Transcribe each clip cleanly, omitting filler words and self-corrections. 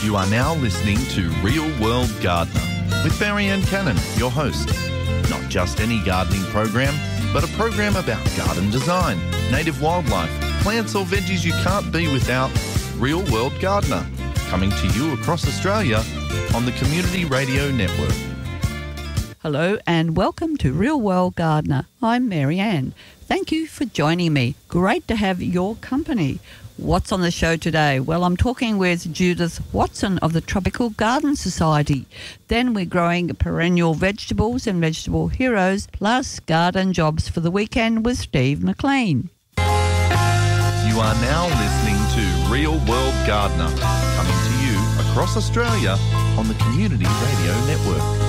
You are now listening to Real World Gardener with Marianne Cannon, your host. Not just any gardening program, but a program about garden design, native wildlife, plants or veggies you can't be without. Real World Gardener, coming to you across Australia on the Community Radio Network. Hello and welcome to Real World Gardener. I'm Marianne. Thank you for joining me. Great to have your company. What's on the show today? Well, I'm talking with Judith Watson of the Tropical Garden Society. Then we're growing perennial vegetables and vegetable heroes, plus garden jobs for the weekend with Steve McLean. You are now listening to Real World Gardener, coming to you across Australia on the Community Radio Network.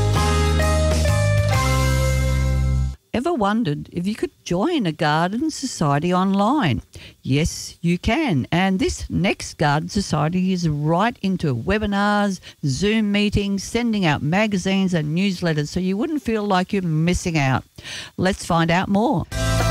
Ever wondered if you could join a garden society online? Yes, you can. And this next garden society is right into webinars, Zoom meetings, sending out magazines and newsletters so you wouldn't feel like you're missing out. Let's find out more.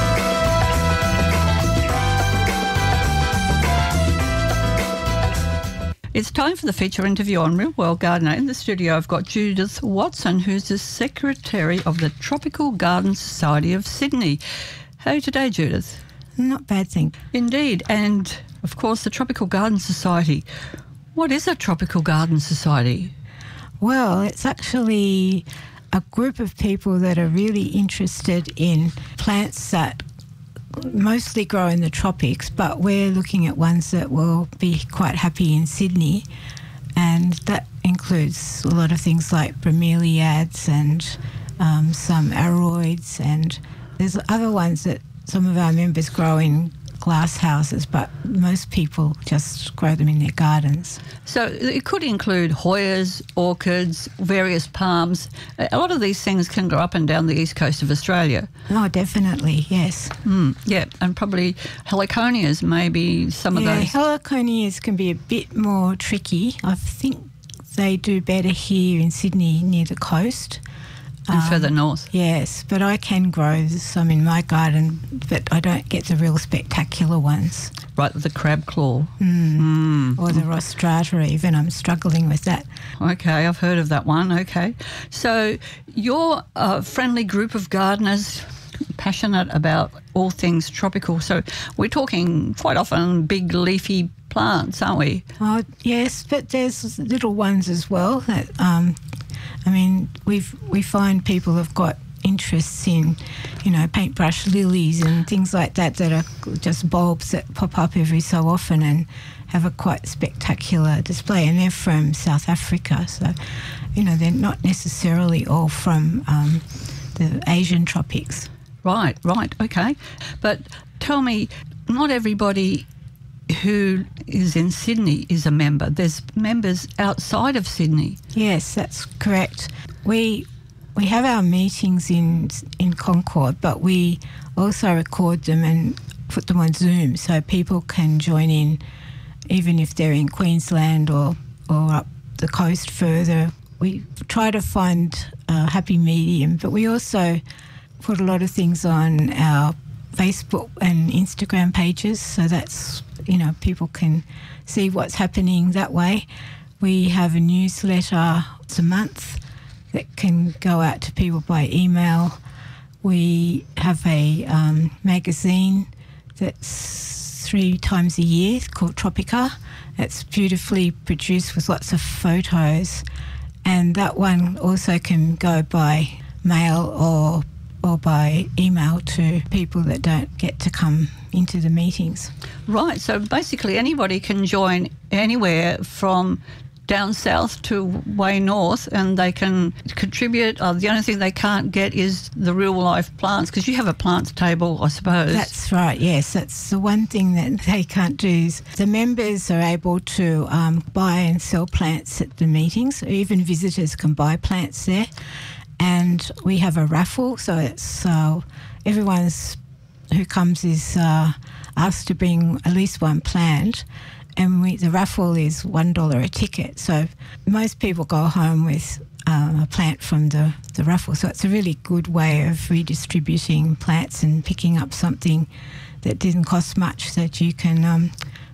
It's time for the feature interview on Real World Gardener. In the studio, I've got Judith Watson, who's the Secretary of the Tropical Garden Society of Sydney. How are you today, Judith? Not bad, thank you. Indeed. And, of course, the Tropical Garden Society. What is a Tropical Garden Society? Well, it's actually a group of people that are really interested in plants that mostly grow in the tropics, but we're looking at ones that will be quite happy in Sydney, and that includes a lot of things like bromeliads and some aroids, and there's other ones that some of our members grow in glass houses, but most people just grow them in their gardens. So it could include Hoyas, orchids, various palms. A lot of these things can grow up and down the east coast of Australia. Oh, definitely, yes. Yeah, and probably heliconias, maybe some of those. Yeah, heliconias can be a bit more tricky. I think they do better here in Sydney near the coast. And further north. Yes, but I can grow some in my garden, but I don't get the real spectacular ones. Right, the crab claw. Or the rostrata even. I'm struggling with that. Okay, I've heard of that one. Okay. So you're a friendly group of gardeners, passionate about all things tropical. So we're talking quite often big leafy plants, aren't we? Oh, yes, but there's little ones as well that... we find people have got interests in, paintbrush lilies and things like that that are just bulbs that pop up every so often and have a quite spectacular display. And they're from South Africa, so, they're not necessarily all from the Asian tropics. Right, okay. But tell me, not everybody who is in Sydney is a member. There's members outside of Sydney. Yes, that's correct. We have our meetings in Concord, but we also record them and put them on Zoom so people can join in even if they're in Queensland or up the coast further. We try to find a happy medium, but we also put a lot of things on our Facebook and Instagram pages, so that's, people can see what's happening that way. We have a newsletter once a month that can go out to people by email. We have a magazine that's 3 times a year called Tropica. It's beautifully produced with lots of photos, and that one also can go by mail or by email to people that don't get to come into the meetings. Right, so basically anybody can join anywhere from down south to way north, and they can contribute. The only thing they can't get is the real life plants, because you have a plants table, I suppose. That's right, yes. That's the one thing that they can't do. Is the members are able to buy and sell plants at the meetings. Even visitors can buy plants there. And we have a raffle, so it's everyone who comes is asked to bring at least one plant, and the raffle is $1 a ticket. So most people go home with a plant from the raffle. So it's a really good way of redistributing plants and picking up something that didn't cost much, so that you can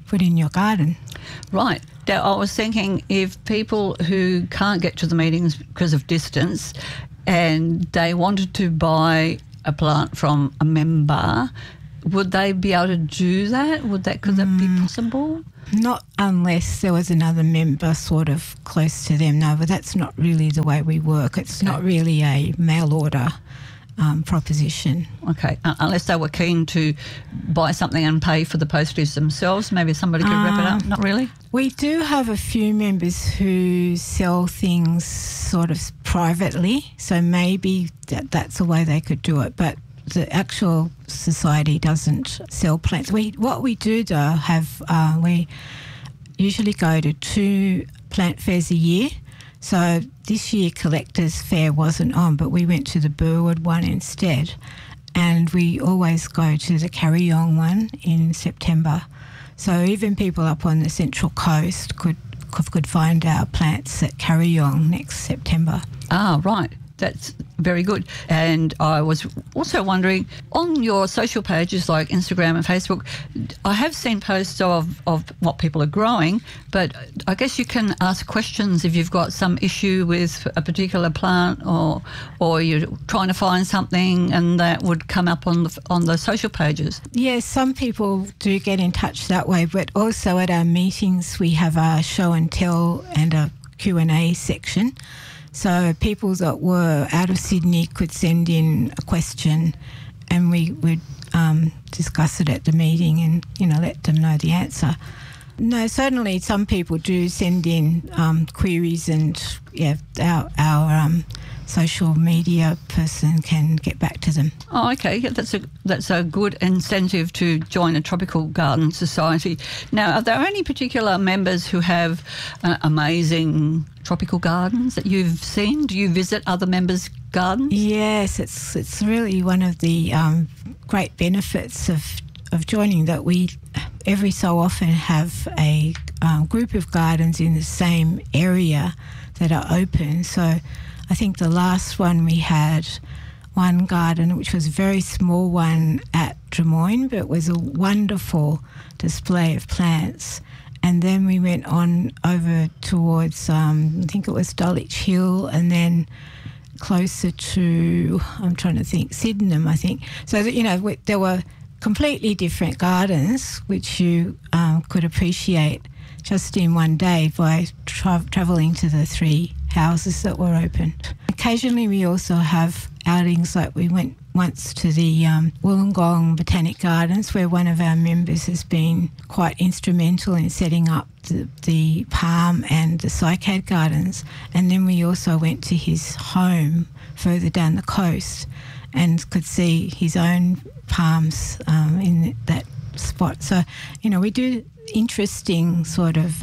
put in your garden. Right. Now, I was thinking if people who can't get to the meetings because of distance and they wanted to buy a plant from a member, would they be able to do that? Could that be possible? Not unless there was another member sort of close to them. No, but that's not really the way we work. It's not really a mail order proposition. Okay, unless they were keen to buy something and pay for the postage themselves, maybe somebody could wrap it up. Not really? We do have a few members who sell things sort of privately, so maybe that's a way they could do it, but the actual society doesn't sell plants. What we do though have, we usually go to 2 plant fairs a year. So this year Collectors Fair wasn't on, but we went to the Burwood one instead. And we always go to the Carryong one in September. So even people up on the Central Coast could find our plants at Carryong next September. Ah, right. That's very good. And I was also wondering, on your social pages like Instagram and Facebook, I have seen posts of what people are growing, but I guess you can ask questions if you've got some issue with a particular plant or you're trying to find something, and that would come up on the social pages. Yes, some people do get in touch that way, but also at our meetings we have a show and tell and a Q&A section. So people that were out of Sydney could send in a question and we would discuss it at the meeting and, let them know the answer. No, certainly some people do send in queries and, our social media person can get back to them. Oh, okay. Yeah, that's a good incentive to join a tropical garden society. Now, are there any particular members who have amazing tropical gardens that you've seen? Do you visit other members' gardens? Yes, it's really one of the great benefits of joining, that we every so often have a group of gardens in the same area that are open. So I think the last one we had one garden, which was a very small one at Drummoyne, but it was a wonderful display of plants. And then we went on over towards, I think it was Dulwich Hill, and then closer to, I'm trying to think, Sydenham, I think. So, that, there were completely different gardens which you could appreciate just in one day by travelling to the 3 houses that were open. Occasionally we also have outings, like we went once to the Wollongong Botanic Gardens, where one of our members has been quite instrumental in setting up the palm and the cycad gardens. And then we also went to his home further down the coast and could see his own palms in that spot. So, we do interesting sort of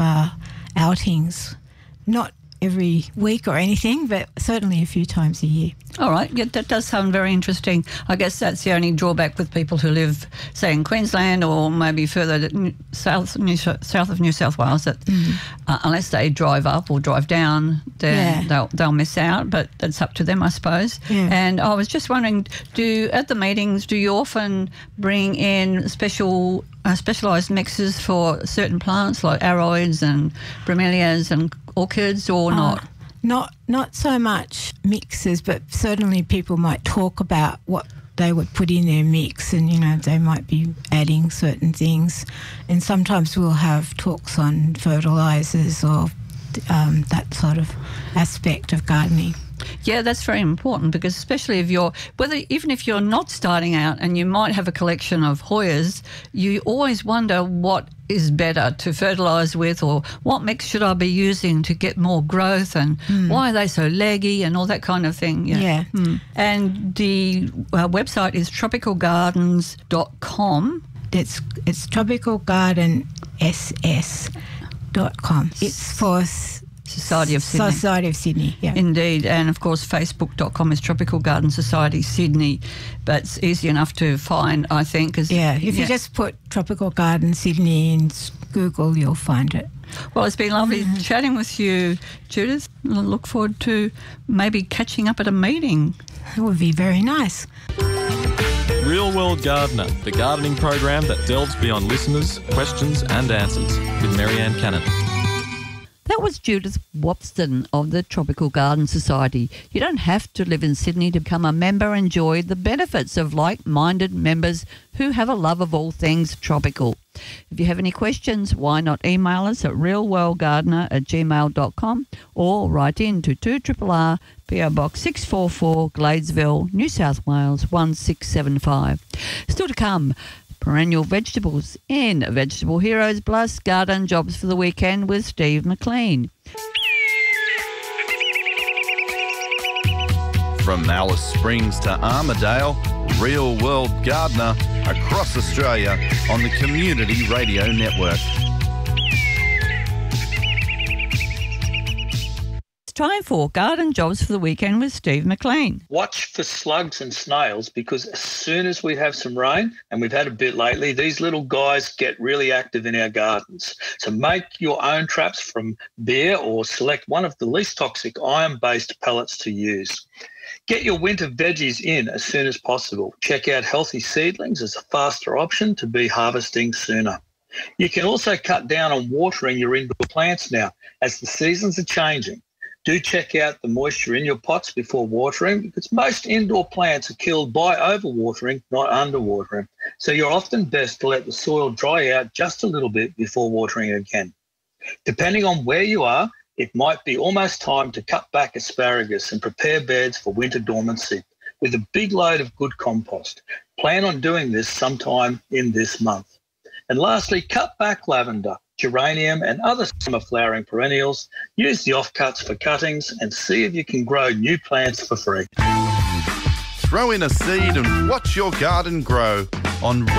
outings, not every week or anything, but certainly a few times a year. All right, yeah, that does sound very interesting. I guess that's the only drawback with people who live, say, in Queensland or maybe further south of New South Wales, that unless they drive up or drive down, then they'll miss out, but that's up to them, I suppose. Yeah. And I was just wondering, at the meetings, do you often bring in specialised mixes for certain plants like aroids and bromeliads and orchids, or not? Not so much mixes, but certainly people might talk about what they would put in their mix, and they might be adding certain things. And sometimes we'll have talks on fertilisers or that sort of aspect of gardening. Yeah, that's very important, because especially even if you're not starting out and you might have a collection of Hoyas, you always wonder what is better to fertilise with, or what mix should I be using to get more growth, and why are they so leggy and all that kind of thing. Yeah. And the website is tropicalgardens.com. It's tropicalgardenss.com. It's for Society of Sydney. Society of Sydney, yeah. Indeed. And, of course, facebook.com is Tropical Garden Society Sydney. But it's easy enough to find, I think. If you just put Tropical Garden Sydney in Google, you'll find it. Well, it's been lovely chatting with you, Judith. I look forward to maybe catching up at a meeting. It would be very nice. Real World Gardener, the gardening program that delves beyond listeners' questions and answers, with Marianne Cannon. That was Judith Wapston of the Tropical Garden Society. You don't have to live in Sydney to become a member and enjoy the benefits of like-minded members who have a love of all things tropical. If you have any questions, why not email us at realworldgardener@gmail.com or write in to 2RRR PO Box 644 Gladesville, New South Wales 1675. Still to come, perennial vegetables in Vegetable Heroes plus garden jobs for the weekend with Steve McLean. From Alice Springs to Armidale, Real World Gardener across Australia on the Community Radio Network. It's time for garden jobs for the weekend with Steve McLean. Watch for slugs and snails, because as soon as we have some rain, and we've had a bit lately, these little guys get really active in our gardens. So make your own traps from beer or select one of the least toxic iron-based pellets to use. Get your winter veggies in as soon as possible. Check out healthy seedlings as a faster option to be harvesting sooner. You can also cut down on watering your indoor plants now, as the seasons are changing. Do check out the moisture in your pots before watering, because most indoor plants are killed by overwatering, not underwatering. So you're often best to let the soil dry out just a little bit before watering again. Depending on where you are, it might be almost time to cut back asparagus and prepare beds for winter dormancy with a big load of good compost. Plan on doing this sometime in this month. And lastly, cut back lavender, geranium and other summer flowering perennials. Use the offcuts for cuttings and see if you can grow new plants for free. Throw in a seed and watch your garden grow on